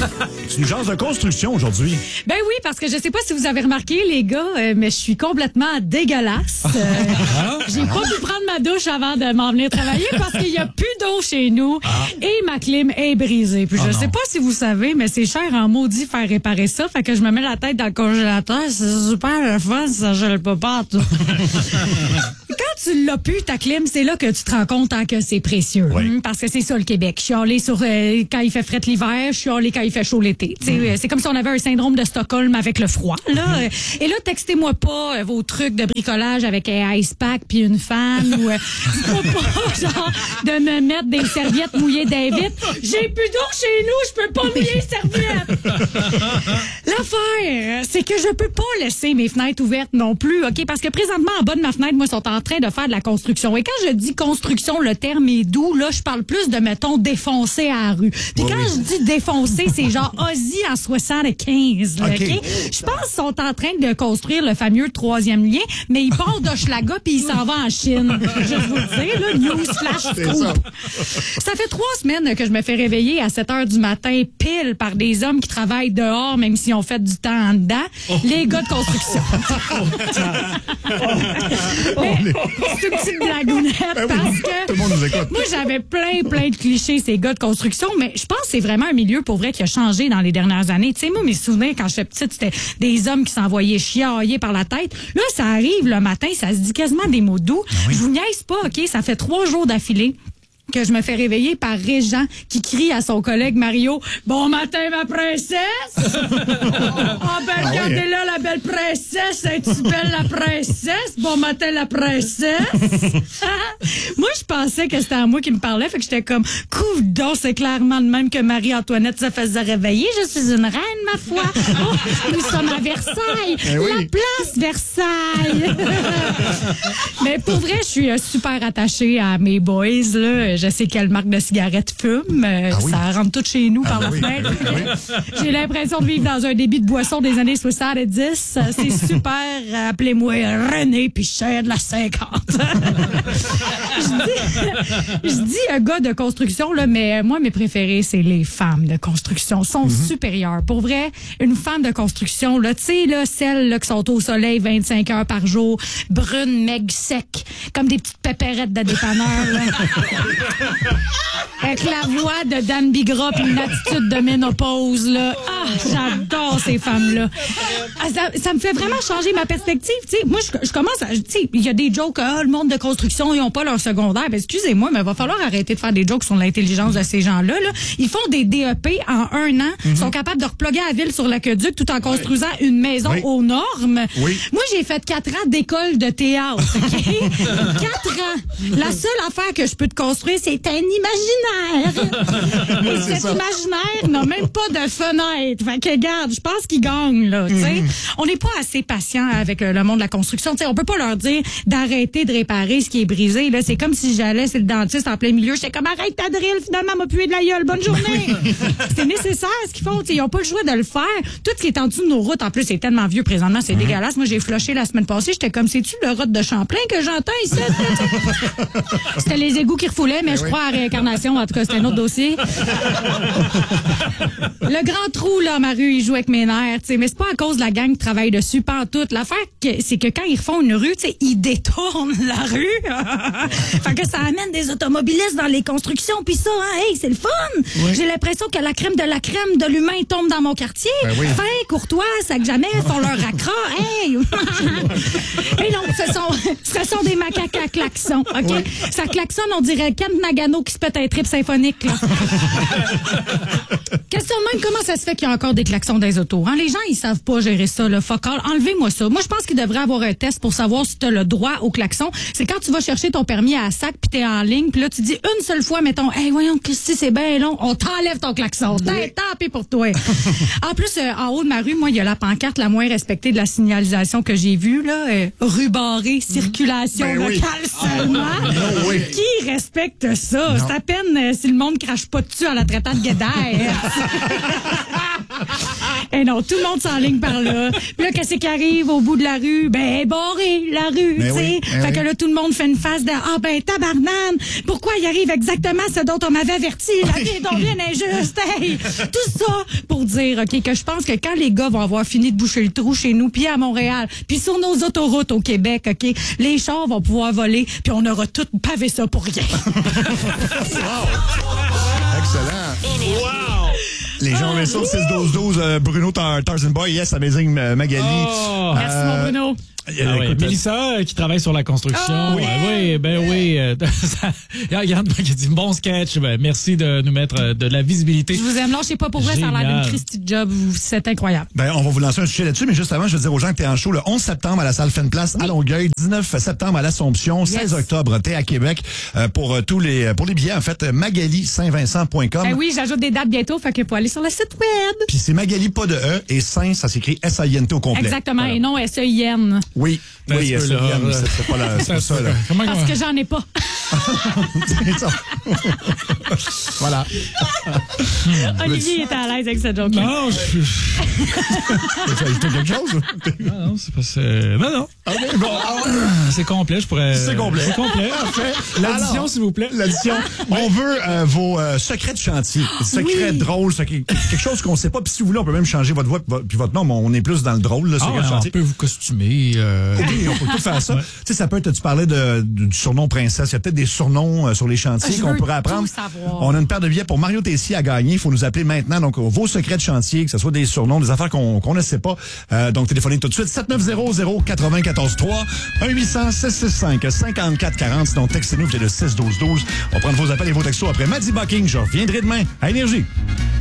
C'est une genre de construction aujourd'hui. Ben oui, parce que je sais pas si vous avez remarqué, les gars, mais je suis complètement dégueulasse. J'ai pas pu prendre ma douche avant de m'en venir travailler parce qu'il y a plus d'eau chez nous et ma clim est brisée. Puis je sais pas si vous savez, mais c'est cher en maudit faire réparer ça. Fait que je me mets la tête dans le congélateur. C'est super le fun, ça gèle pas partout. Quand tu l'as pu, ta clim, c'est là que tu te rends compte que c'est précieux. Oui. Parce que c'est ça le Québec. Chialer sur quand il fait fret l'hiver, chialer quand il fait chaud l'été. C'est comme si on avait un syndrome de Stockholm avec le froid. Là. Et là, textez-moi pas vos trucs de bricolage avec un ice pack puis une fan ou dites-moi pas genre de me mettre des serviettes mouillées d'invite. J'ai plus d'eau chez nous, je peux pas mouiller les serviettes. L'affaire, c'est que je peux pas laisser mes fenêtres ouvertes non plus, OK? Parce que présentement, en bas de ma fenêtre, moi, ils sont en train de faire de la construction. Et quand je dis construction, le terme est doux. Là, je parle plus de, mettons, défoncer à la rue. Puis quand je dis défoncer, c'est genre Ozzy en 75. Là, OK? Je pense qu'ils sont en train de construire le fameux 3e lien, mais ils partent d'Hochelaga puis ils s'en vont en Chine. Je vous le dis, là, news flash scoop. Ça fait 3 semaines que je me fais réveiller à 7 heures du matin, pile par des hommes qui travaillent dehors, même s'ils ont fait du temps en dedans. Les gars de construction. C'est une petite blagounette parce que tout le monde nous écoute. moi, j'avais plein de clichés, ces gars de construction, mais je pense que c'est vraiment un milieu pour vrai qui a changé dans les dernières années. Tu sais, moi, mes souvenirs, quand j'étais petite, c'était des hommes qui s'envoyaient chiailler par la tête. Là, ça arrive le matin, ça se dit quasiment des mots doux. Je vous niaise pas, OK? Ça fait 3 jours d'affilée que je me fais réveiller par Régent qui crie à son collègue Mario « Bon matin, ma princesse! » regardez-là, la belle princesse! Es-tu belle, la princesse? Bon matin, la princesse! Moi, je pensais que c'était à moi qui me parlait, fait que j'étais comme « Coudon, c'est clairement le même que Marie-Antoinette se faisait réveiller. Je suis une reine, ma foi! Nous sommes à Versailles! La place Versailles! » Mais pour vrai, je suis super attachée à mes boys, là. Je sais quelle marque de cigarette fume. Ça rentre tout chez nous par la fenêtre. J'ai l'impression de vivre dans un débit de boisson des années 70. C'est super. Appelez-moi René Pichet de la 50. Je dis un gars de construction, là, mais moi, mes préférés, c'est les femmes de construction. Sont supérieures. Pour vrai, une femme de construction, là, tu sais, là, celles là, qui sont au soleil 25 heures par jour, brunes, maigres, secs, comme des petites pépérettes de dépanneur, là. Avec la voix de Dan Bigra puis une attitude de ménopause, là. Ah, j'adore ces femmes-là. Ça me fait vraiment changer ma perspective, tu sais. Moi, je commence à... Tu sais, il y a des jokes, le monde de construction, ils ont pas leur secondaire. Ben, excusez-moi, mais il va falloir arrêter de faire des jokes sur l'intelligence de ces gens-là, là. Ils font des DEP en 1 an, sont capables de reploguer à la ville sur l'aqueduc tout en construisant une maison aux normes. Moi, j'ai fait 4 ans d'école de théâtre, OK? 4 ans. La seule affaire que je peux te construire, c'est un imaginaire. Et cet imaginaire n'a même pas de fenêtre. Fait que, regarde, je pense qu'ils gagnent, là, tu sais. On n'est pas assez patient avec le monde de la construction. Tu sais, on peut pas leur dire d'arrêter de réparer ce qui est brisé, là. C'est comme si j'allais chez le dentiste en plein milieu. J'étais comme, arrête ta drill, finalement, m'a pué de la gueule. Bonne journée. C'est nécessaire, ce qu'ils font. Tu sais, ils ont pas le choix de le faire. Tout ce qui est en dessous de nos routes, en plus, c'est tellement vieux présentement, c'est dégueulasse. Moi, j'ai flushé la semaine passée. J'étais comme, c'est-tu le rot de Champlain que j'entends ici? C'était les égouts qui refoulaient, mais je crois à réincarnation. En tout cas, c'est un autre dossier. Le grand trou, là, ma rue, il joue avec mes nerfs, tu sais. Mais c'est pas à cause de la gang qui travaille dessus, pas en tout. L'affaire, c'est que quand ils refont une rue, tu sais, ils détournent la rue. Fait que ça amène des automobilistes dans les constructions, puis ça, hein, hey, c'est le fun. J'ai l'impression que la crème de l'humain tombe dans mon quartier. Fin, courtois, sac jamais, font leur racra. Hey! Et non, ce sont des macaques à klaxon, OK? Ça klaxonne, on dirait Ken Nagano qui se pète un trip symphonique, là. Question de même, comment ça se fait qu'il y a encore des klaxons dans les autos? Hein? Les gens, ils savent pas gérer ça, le fuck all. Enlevez-moi ça. Moi, je pense qu'il devrait avoir un test pour savoir si tu as le droit au klaxon. C'est quand tu vas chercher ton permis à sac puis t'es en ligne, puis là, tu dis une seule fois, mettons, hey, voyons, Christy, c'est bien long, on t'enlève ton klaxon. Tant pis pour toi. En plus, en haut de ma rue, moi, il y a la pancarte la moins respectée de la signalisation que j'ai vue, là. Rue barrée, circulation locale seulement. Qui respecte ça? C'est à peine si le monde crache pas dessus en la traitant de guédaire. Eh non, tout le monde s'enligne par là. Puis là, qu'est-ce qui arrive au bout de la rue? Ben, barré, la rue, tu sais. Fait que là, tout le monde fait une face de « Ah, ben, tabarnane! Pourquoi il arrive exactement ce dont on m'avait averti? La vie est donc bien injuste! Hey! » Tout ça pour dire, OK, que je pense que quand les gars vont avoir fini de boucher le trou chez nous, puis à Montréal, puis sur nos autoroutes au Québec, OK, les chars vont pouvoir voler, puis on aura tout pavé ça pour rien. Excellent. Wow! Les gens ont ça au 6-12-12. Bruno Tarzan Boy, yes, amazing, Magali. Merci, mon Bruno. Écoute, Mélissa, qui travaille sur la construction. Oui, oui. Regarde, qui dit bon sketch. Ben, merci de nous mettre de la visibilité. Je vous aime, lâchez pas pour vrai, ça a l'air d'une Christie de job. C'est incroyable. Ben, on va vous lancer un sujet là-dessus, mais juste avant, je veux dire aux gens que t'es en show le 11 septembre à la salle Fenplace à Longueuil, 19 septembre à l'Assomption, 16 octobre, t'es à Québec. Pour les billets, en fait, magalisaintvincent.com. Ben oui, j'ajoute des dates bientôt, fait que faut aller sur le site web. Puis c'est Magali, pas de E, et Saint, ça s'écrit S-A-I-N-T au complet. Exactement, et non S-E-I-N. Oui, Ben, oui, c'est c'est pas ça, là. Parce que j'en ai pas. C'est ça. Voilà. Olivier est à l'aise avec cette joke-là. Non, Ça a été quelque chose? non, c'est pas ça. Non. Okay, bon, C'est complet, je pourrais. c'est complet. C'est complet. Parfait. L'addition, Alors, s'il vous plaît. L'addition. On veut vos secrets de chantier. Secrets drôles, quelque chose qu'on sait pas. Puis si vous voulez, on peut même changer votre voix puis votre nom, mais on est plus dans le drôle, là, secret de On chantier. peut vous costumer. Oui, on peut tout faire ça. Tu sais, ça peut être, tu parlais du surnom princesse. Il y a peut-être des surnoms sur les chantiers qu'on pourrait apprendre. On a une paire de billets pour Mario Tessier à gagner. Il faut nous appeler maintenant. Donc, vos secrets de chantier, que ce soit des surnoms, des affaires qu'on ne sait pas. Donc, téléphonez tout de suite. 7900-943. 1-800-665-5440. Sinon, textez-nous, vous êtes le 6-12-12. On va prendre vos appels et vos textos après Maddie Bucking. Je reviendrai demain à Énergie.